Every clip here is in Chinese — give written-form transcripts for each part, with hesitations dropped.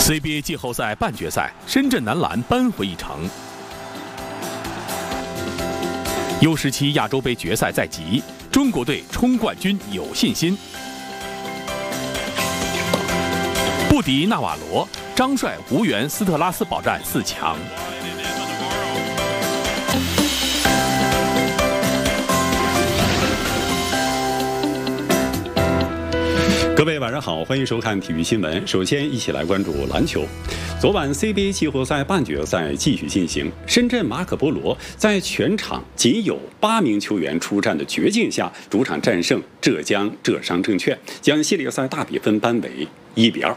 CBA 季后赛半决赛，深圳男篮扳回一城。U17亚洲杯决赛在即，中国队冲冠军有信心。不敌纳瓦罗，张帅无缘斯特拉斯堡站4强。 各位晚上好，欢迎收看体育新闻。首先一起来关注篮球。昨晚 CBA 季后赛半决赛继续进行，深圳马可波罗在全场仅有8名球员出战的绝境下，主场战胜浙江浙商证券，将系列赛大比分扳为1-2。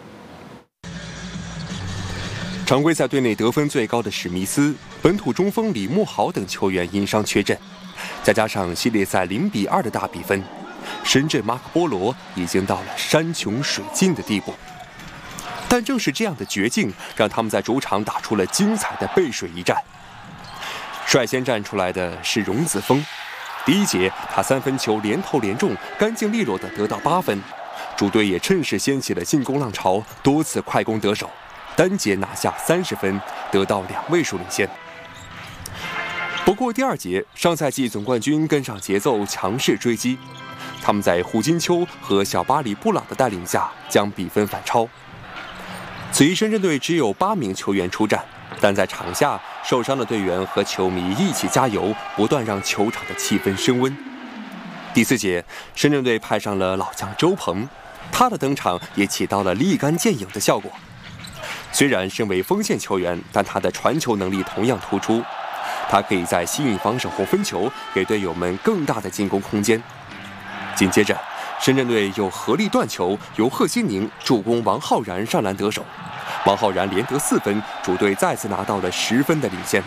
常规赛队内得分最高的史密斯、本土中锋李慕豪等球员因伤缺阵，再加上系列赛0-2的大比分，深圳马可波罗已经到了山穷水尽的地步。但正是这样的绝境，让他们在主场打出了精彩的背水一战。率先站出来的是荣子峰，第一节他3分球连投连中，干净利落地得到8分，主队也趁势掀起了进攻浪潮，多次快攻得手，单节拿下30分，得到2位数领先。不过第2节，上赛季总冠军跟上节奏，强势追击。他们在胡金秋和小巴里布朗的带领下，将比分反超。此役深圳队只有8名球员出战，但在场下受伤的队员和球迷一起加油，不断让球场的气氛升温。第4节，深圳队派上了老将周鹏，他的登场也起到了立竿见影的效果。虽然身为锋线球员，但他的传球能力同样突出，他可以在吸引防守后分球，给队友们更大的进攻空间。紧接着，深圳队又合力断球，由贺新宁助攻王浩然上篮得手，王浩然连得4分，主队再次拿到了10分的领先。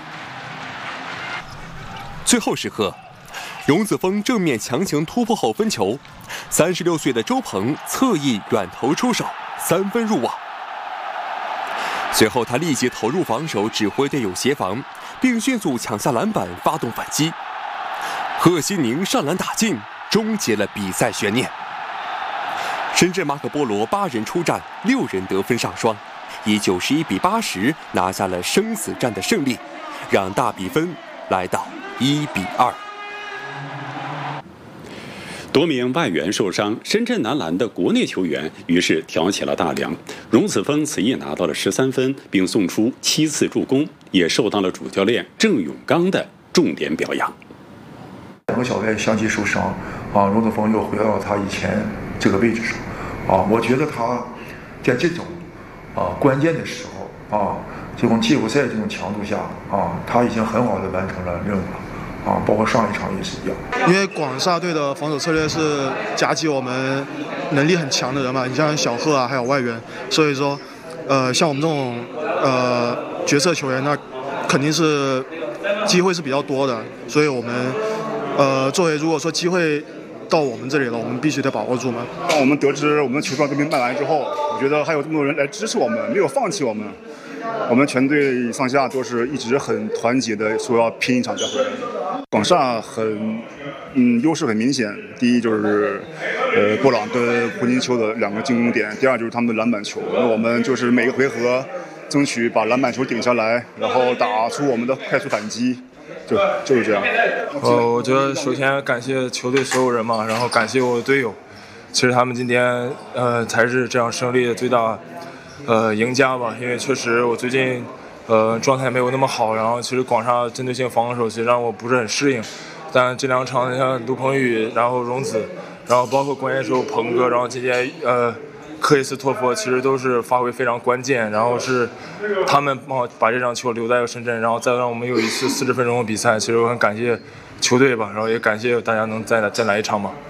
最后时刻，荣子峰正面强行突破后分球，36岁的周鹏侧翼远投出手，3分入网。随后他立即投入防守，指挥队友协防，并迅速抢下篮板发动反击。贺新宁上篮打进，终结了比赛悬念。深圳马可波罗8人出战，6人得分上双，以91-80拿下了生死战的胜利，让大比分来到1-2。 多名外援受伤，深圳男篮的国内球员于是挑起了大梁。荣子峰此役拿到了13分，并送出7次助攻，也受到了主教练郑永刚的重点表扬。 2个小外相继受伤啊，荣子峰又回到他以前这个位置上啊，我觉得他在这种关键的时候啊，这种季后赛这种强度下啊，他已经很好的完成了任务了啊，包括上一场也是一样。 因为广厦队的防守策略是夹击我们能力很强的人嘛，你像小贺啊，还有外援，所以说像我们这种角色球员，那肯定是机会是比较多的，所以我们作为如果说机会到我们这里了，我们必须得把握住嘛。 当我们得知我们的球票都被卖完之后，我觉得还有这么多人来支持我们，没有放弃我们。我们全队上下都是一直很团结的，说要拼一场再回来。广厦优势很明显。第一就是布朗跟胡金秋的2个进攻点，第二就是他们的篮板球。那我们就是每个回合争取把篮板球顶下来，然后打出我们的快速反击。就是这样。 我觉得首先感谢球队所有人嘛，然后感谢我的队友。其实他们今天才是这场胜利的最大赢家吧，因为确实我最近状态没有那么好，然后其实广厦针对性防守其实让我不是很适应。但这2场像卢鹏宇，然后荣子，然后包括关键时候鹏哥，然后今天克里斯托弗其实都是发挥非常关键，然后是他们把这场球留在深圳，然后再让我们有一次40分钟的比赛。其实我很感谢球队吧，然后也感谢大家能再来一场嘛。